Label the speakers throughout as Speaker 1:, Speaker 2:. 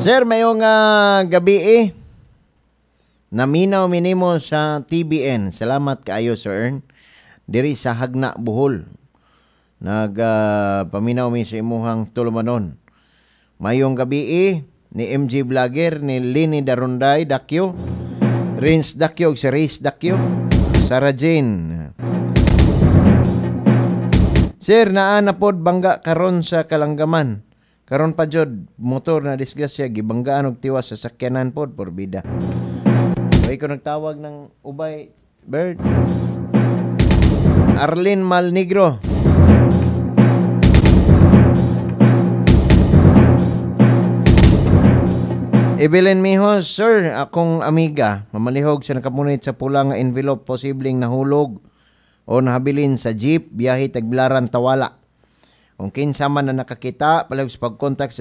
Speaker 1: Sir, mayong gabi naminaw minimo sa TBN. Salamat kaayo, Sir Ern. Diri sa Hagna, Bohol. Paminaw mi sa imuhang tulumanon. Mayong gabi ni MJ Vlogger, ni Lini Darunday Dakyo, Rins Dakyo, si Reis Dakyo, Sarah Jane. Sir, naa na pod bangga karon sa Kalanggaman. Karon pa jud motor na disgrasya gibanggaan og tiwas sa sakyanan pod porbida. Way ko nagtawag ng ubay bird. Arlene Malnigro. Evelyn Mijos, sir, akong amiga, mamalihog sa nakapunit sa pula nga envelope, posibleng nahulog o nahabilin sa jeep, biyahe Tagbilaran, Tawala. Kung kinsa man na nakakita, palihog sa pag-contact sa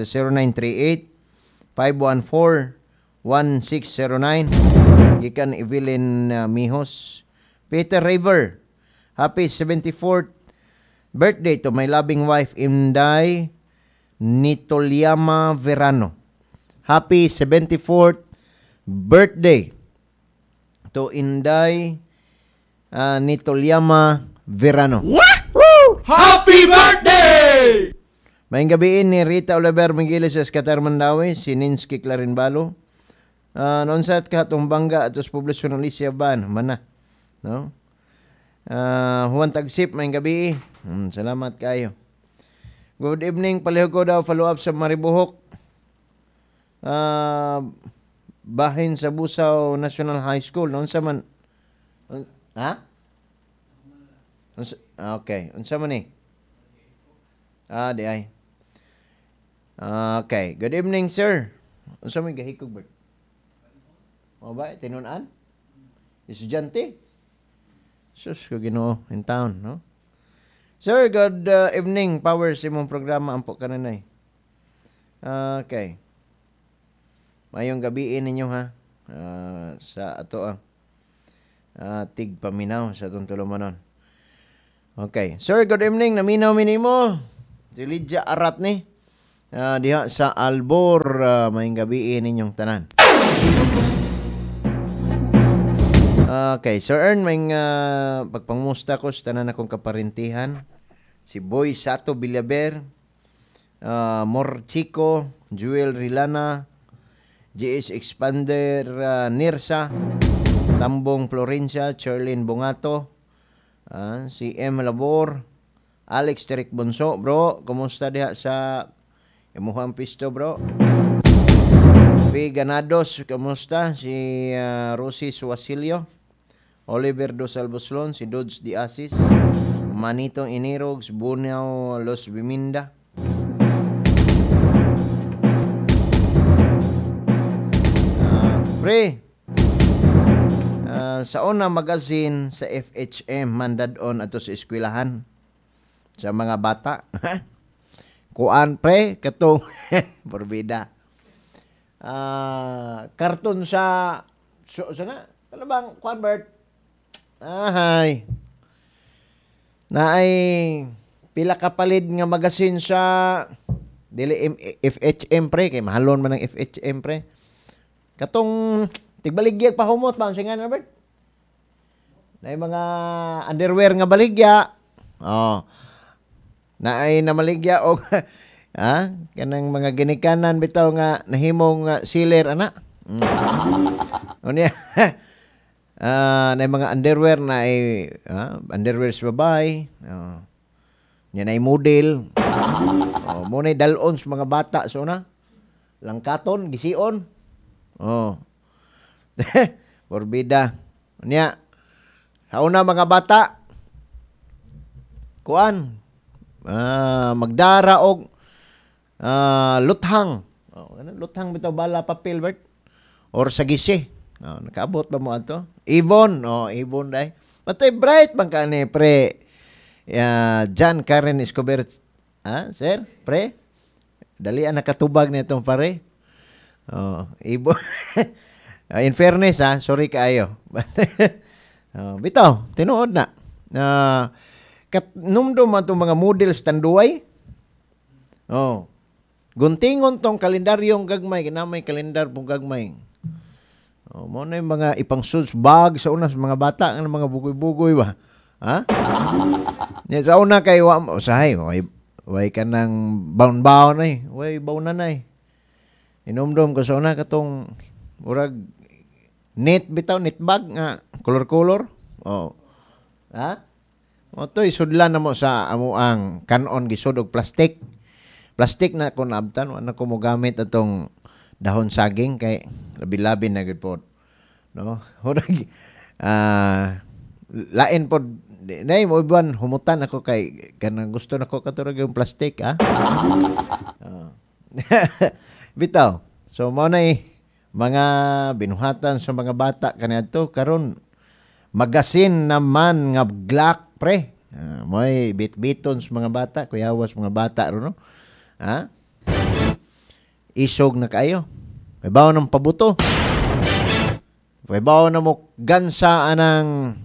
Speaker 1: 0938-514-1609. Gikan Evelyn Mijos. Peter Raver, happy 74th birthday to my loving wife, Inday Nitolyama Verano. Happy 74th birthday to Inday Nitolyama Verano.
Speaker 2: Woo! Happy birthday!
Speaker 1: Maying gabiin ni Rita Oliver Migueles sa Escatar Mandawi, si Ninsky Clarinbalo. Noon sa katong bangga atos poblasyon ng Alicia Ban, mana. No? Juan Tagsip, maying gabi. Salamat kayo. Good evening, palihog ko daw follow up sa Maribohok. Bahin sa Busaw National High School. Noon sa man... Ha? Okay. Unsa man ni? Di ay. Okay. Good evening, sir. Unsa man gahikog ba? O ba? Tinunan? Estudyante? Sus, ko Ginoo in town, no? Sir, good evening. Power sa imong programa. Ampo ka nanay. Okay. Mayong gabiin ninyo ha. Sa ato tig paminaw sa itong tulumanon. Okay. Sir, good evening. Naminaw minimo. Si Lydia Arat ni. Diha sa Albor. Mayong gabiin ninyong tanan. Okay. Sir Ern, mayong pagpangmusta ko sa tanan akong kaparintihan. Si Boy Sato Villaber. Mor Chico. Jewel Rilana. GS Expander Nirsa. Tambong Florencia, Charlene Bungato, si M. Labor, Alex Terik Bonso. Bro, kumusta diha sa imuhang pisto, bro? P. Ganados, kumusta? Si Rosie Suasilio, Oliver Dos Alboslon, si Dodds Di Asis, Manitong Inirogs, Bunao Los Biminda. Pre, sa una magazine sa FHM mandadon ato sa eskwelahan sa mga bata. Kuan pre katong porbida. Karton sa sana talabang kuan Bert. Ahay. Naay pila ka palid nga magazine sa dili FHM pre kay mahalon man ang FHM pre. Katong tigbaligya pahumot ba ang singan Albert? Na mga underwear nga baligya. Naay na maligya og kanang mga ginikanan bitaw nga nahimong sealer ana. Unya. Na mga underwear na underwear sa babae. Yan ay model. Mo na dalon sa mga bata so na. Langkaton, gision. Porbida. Unya. Sa una mga bata, kuan, magdara og luthang. Luthang bitaw bala papel Bert. Or sa gisi. Nakaabot ba mo ato? Ibon. Ibon day. Matay bright bang ka ni pre. John Karen Escobar. Sir? Pre? Dali nakatubag na itong pare. Ibon. In fairness sorry kaayo. Bitaw, tinuod na. Numdum man itong mga models tanduay. Guntingon tong kalendaryong gagmay, kinamay kalendar pong gagmay. Mo na yung mga ipang suits bag sa una sa mga bata, ng mga bugoy-bugoy ba? Ha? Sa una kay usahay, way ka ng baon-baon ay, way baunan ay. Inomdom ko sa una katong murag net bitaw, net bag nga color-color. Ha? Mo to isudlan na mo sa amo ang kanon gisud og plastic. Plastic na ko naabtan, wala ko mo gamit atong dahon saging kay labi-labi na gid pod. No? Murag lain pod nay mo iban humutan ako kay kanang gusto nako katurag yung plastic ha. Bitaw. So mao nay mga binuhatan sa mga bata kaniadto karon magasin naman nga Glock pre. Mo'y bit-biton sa mga bata, kuyawas mga bata ro no. Ha? Isog na kayo. May bawo ng pabuto. May bawo na mo gansa anang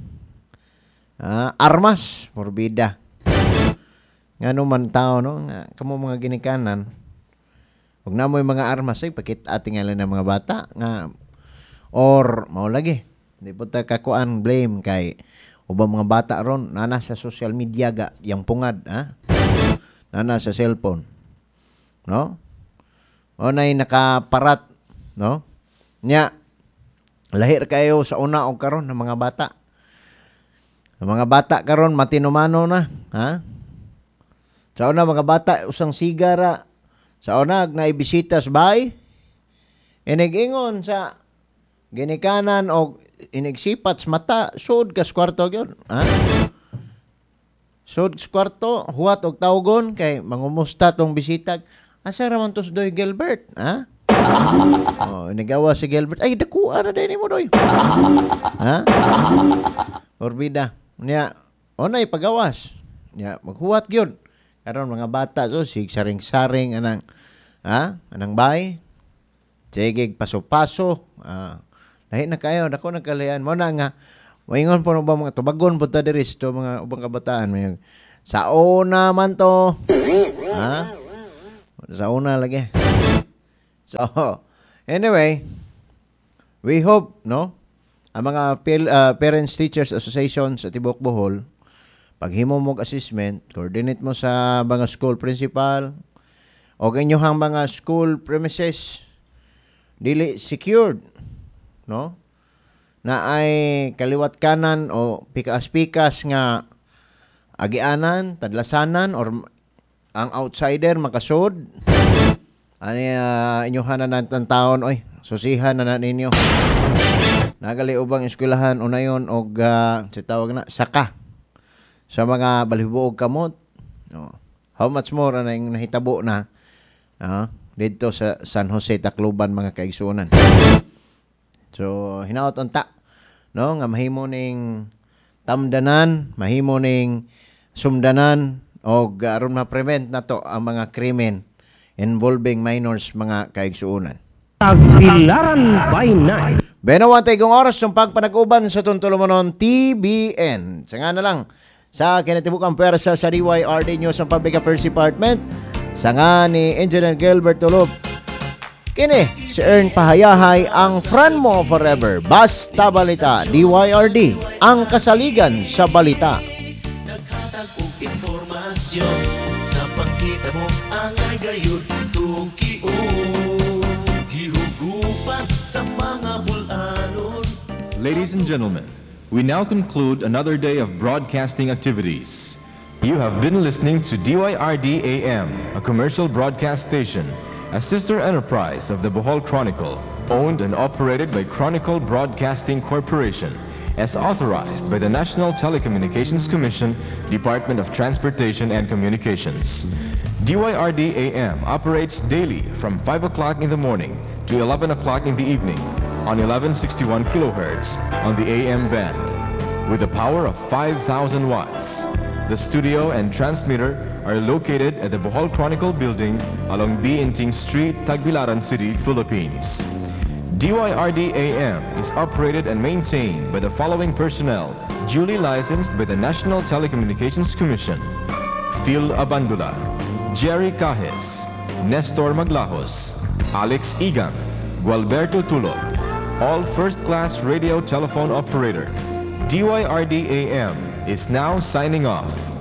Speaker 1: armas, morbida. Ngano man tao no, nga kamo mga ginikanan. Ug na mo'y mga armas ay pakit ating alam ng mga bata nga or mao lagi. Di po ta kakuan blame kay ubang mga bata ron nana sa social media ga yang pungad ha. Nana sa cellphone. No? O nay nakaparat, no? Nya lahir kayo sa una o karon ng mga bata. Ang mga bata karon matinumano na, ha? Sa una mga bata usang sigara. Sa una naibisita sa bahay. Inig-ingon sa ginikanan o inigsipat sa mata, sud kas kwarto gyud, ha? Sud sa kwarto, huwat og tawgon kay mangumusta tong bisita. Asa raman tos doy Gilbert, ha? Nagawa si Gilbert. Ay, dakuha na din mo doy. Ha? Orbida. Nya, onay pagawas. Nya, maghuwat gyud. Karon mga bata so sigsaring-saring anang anang bay. Jegeg paso-paso. Lahi na kayo, dako nagkalayan. Mo na nga moingon po ba mga tubagon po ta diri sa mga ubang kabataan may sa una man to. Ha? Sa una lagi. So, anyway, we hope, no? Ang mga Parents Teachers Association sa Tibok Bohol, paghimo mo assessment, coordinate mo sa mga school principal, o inyong mga school premises, dili secured, no? Na ay kaliwat kanan o pikas-pikas nga agianan, tadlasanan, or ang outsider makasod. Ani inyuhan na ng taon, oy, susihan na ninyo. Nagali ubang eskwelahan unayon og sa tawag na saka sa mga balibuog kamot. No. How much more na yung nahitabo na dito sa San Jose, Tacloban, mga kaigsunan. So hinaot unta, no, nga mahimo ning tamdanan, mahimo ning sumdanan o aron ma-prevent na to ang mga krimen involving minors, mga kaigsuunan.
Speaker 3: Tagbilaran by night.
Speaker 1: Benawantay kong oras ng pagpanag-uban sa Tuntulumanon TBN. Sa nga na lang sa kinatibukang pwersa sa DYRD News ng Public Affairs Department. Sa nga ni Engineer Gilbert Tulob. Kini si Ern Pahayahay ang friend mo forever. Basta Balita, DYRD, ang kasaligan sa balita.
Speaker 4: Naghatag informasyon sa pagkita mo ang ay gayon tukio gihugupan sa mga bulanon.
Speaker 5: Ladies and gentlemen, we now conclude another day of broadcasting activities. You have been listening to DYRD AM, a commercial broadcast station, a sister enterprise of the Bohol Chronicle, owned and operated by Chronicle Broadcasting Corporation, as authorized by the National Telecommunications Commission, Department of Transportation and Communications. DYRD AM operates daily from 5 o'clock in the morning to 11 o'clock in the evening on 1161 kilohertz on the AM band with a power of 5,000 watts. The studio and transmitter are located at the Bohol Chronicle building along Biinting Street, Tagbilaran City, Philippines. DYRD AM is operated and maintained by the following personnel, duly licensed by the National Telecommunications Commission: Phil Abandula, Jerry Cajes, Nestor Maglajos, Alex Igan, Gualberto Tulog, all first-class radio telephone operator. DYRD AM is now signing off.